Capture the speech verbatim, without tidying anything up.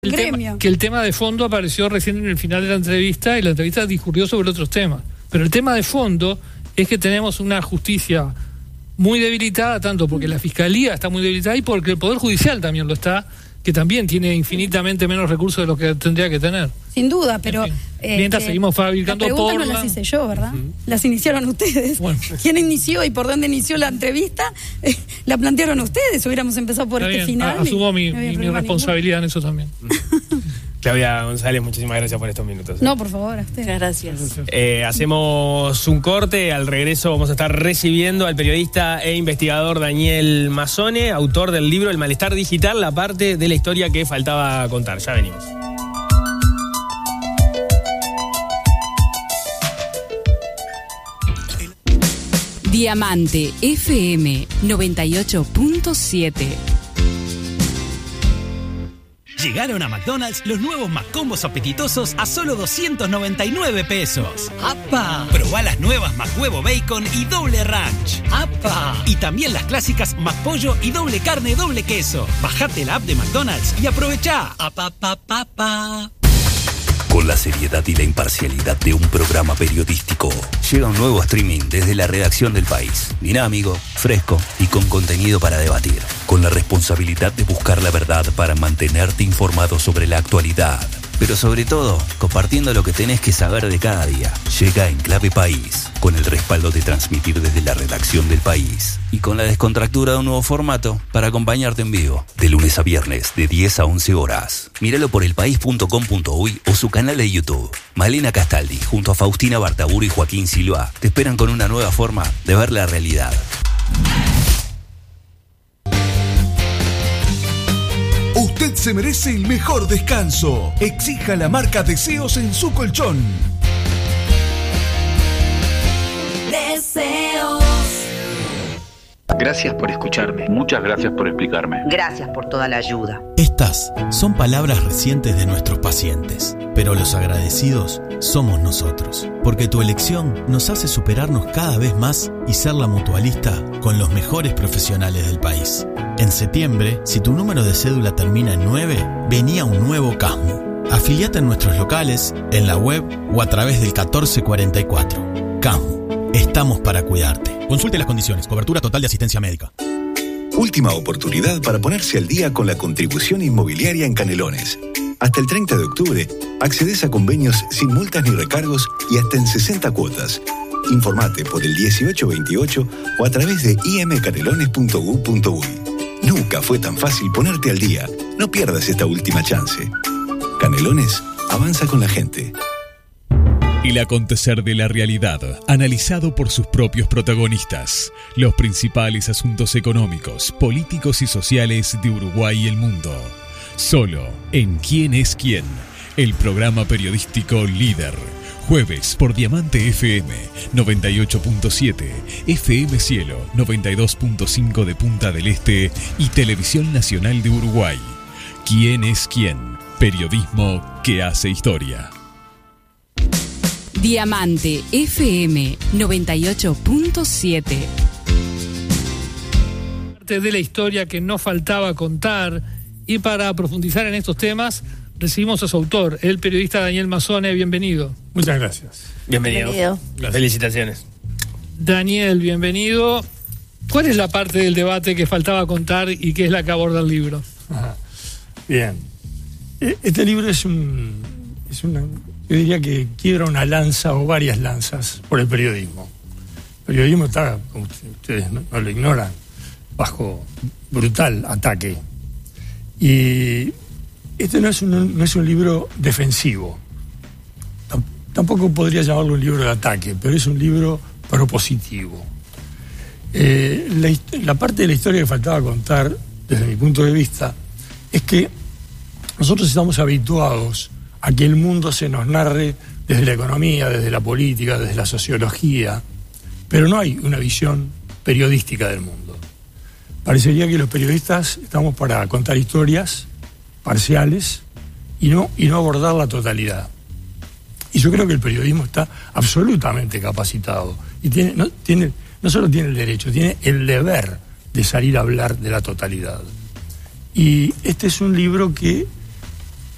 El tema, que el tema de fondo apareció recién en el final de la entrevista y la entrevista discurrió sobre otros temas. Pero el tema de fondo es que tenemos una justicia muy debilitada, tanto porque la Fiscalía está muy debilitada y porque el Poder Judicial también lo está, que también tiene infinitamente menos recursos de lo que tendría que tener. Sin duda, pero... Eh, Mientras seguimos fabricando por... Las preguntas no las hice yo, ¿verdad? Uh-huh. Las iniciaron ustedes. Bueno. ¿Quién inició y por dónde inició la entrevista? Eh, la plantearon ustedes. Hubiéramos empezado por Está este bien. final. A, asumo mi, no mi, mi responsabilidad ningún. en eso también. Claudia González, muchísimas gracias por estos minutos. No, por favor, a usted. Muchas gracias. Eh, hacemos un corte. Al regreso vamos a estar recibiendo al periodista e investigador Daniel Mazzone, autor del libro El malestar digital, la parte de la historia que faltaba contar. Ya venimos. Diamante F M noventa y ocho punto siete. Llegaron a McDonald's los nuevos McCombos apetitosos a solo doscientos noventa y nueve pesos. ¡Apa! Probá las nuevas McHuevo Bacon y doble ranch. ¡Apa! Y también las clásicas McPollo y doble carne, doble queso. Bajate la app de McDonald's y aprovechá. ¡Apa, pa, pa, pa! Con la seriedad y la imparcialidad de un programa periodístico, llega un nuevo streaming desde la redacción del País. Dinámico, fresco y con contenido para debatir. Con la responsabilidad de buscar la verdad para mantenerte informado sobre la actualidad. Pero sobre todo, compartiendo lo que tenés que saber de cada día. Llega En Clave País, con el respaldo de transmitir desde la redacción del País. Y con la descontractura de un nuevo formato para acompañarte en vivo. De lunes a viernes, de diez a once horas. Míralo por elpaís punto com punto uy o su canal de YouTube. Malena Castaldi, junto a Faustina Bartaburo y Joaquín Silva, te esperan con una nueva forma de ver la realidad. Usted se merece el mejor descanso. Exija la marca Deseos en su colchón. Deseos. Gracias por escucharme. Muchas gracias por explicarme. Gracias por toda la ayuda. Estas son palabras recientes de nuestros pacientes, pero los agradecidos somos nosotros, porque tu elección nos hace superarnos cada vez más y ser la mutualista con los mejores profesionales del país. En septiembre, si tu número de cédula termina en nueve, venía un nuevo CASMU. Afiliate en nuestros locales, en la web o a través del catorce cuarenta y cuatro. CASMU, estamos para cuidarte. Consulte las condiciones, cobertura total de asistencia médica. Última oportunidad para ponerse al día con la contribución inmobiliaria en Canelones. Hasta el treinta de octubre, accedes a convenios sin multas ni recargos y hasta en sesenta cuotas. Informate por el dieciocho veintiocho o a través de i m canelones punto u p punto uy. Nunca fue tan fácil ponerte al día. No pierdas esta última chance. Canelones, avanza con la gente. El acontecer de la realidad, analizado por sus propios protagonistas. Los principales asuntos económicos, políticos y sociales de Uruguay y el mundo. Solo en ¿Quién es quién? El programa periodístico líder. Jueves por Diamante F M noventa y ocho punto siete, F M Cielo noventa y dos punto cinco de Punta del Este y Televisión Nacional de Uruguay. ¿Quién es quién? Periodismo que hace historia. Diamante F M noventa y ocho punto siete. Parte de la historia que no faltaba contar, y para profundizar en estos temas recibimos a su autor, el periodista Daniel Mazzone. Bienvenido. Muchas gracias. Bienvenido. Bienvenido. Gracias. Felicitaciones. Daniel, bienvenido. ¿Cuál es la parte del debate que faltaba contar y qué es la que aborda el libro? Ajá. Bien. Este libro es un, es una, yo diría que quiebra una lanza o varias lanzas por el periodismo. El periodismo está, como ustedes no, no lo ignoran, bajo brutal ataque. Y este no es un, no es un libro defensivo. Tampoco podría llamarlo un libro de ataque, pero es un libro propositivo. Eh, la, la parte de la historia que faltaba contar, desde mi punto de vista, es que nosotros estamos habituados a que el mundo se nos narre desde la economía, desde la política, desde la sociología, pero no hay una visión periodística del mundo. Parecería que los periodistas estamos para contar historias parciales y no, y no abordar la totalidad. Y yo creo que el periodismo está absolutamente capacitado y tiene no, tiene, no solo tiene el derecho, tiene el deber de salir a hablar de la totalidad. Y este es un libro que